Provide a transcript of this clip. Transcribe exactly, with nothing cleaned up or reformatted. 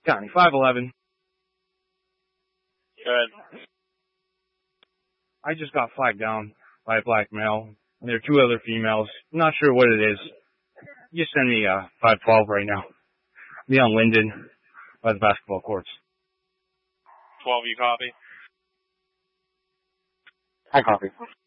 County, five eleven. Go ahead. I just got flagged down by a black male, and there are two other females. I'm not sure what it is. Just send me uh, five twelve right now. Be on Linden by the basketball courts. twelve, you copy? I copy.